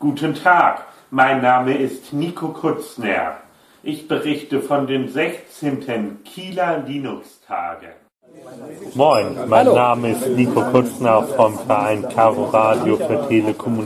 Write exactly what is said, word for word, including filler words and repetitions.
Guten Tag, mein Name ist Nico Kutzner. Ich berichte von den sechzehnten Kieler Linux-Tagen. Moin, mein Hallo. Name ist Nico Kutzner vom Verein Caro Radio für Telekommunikation.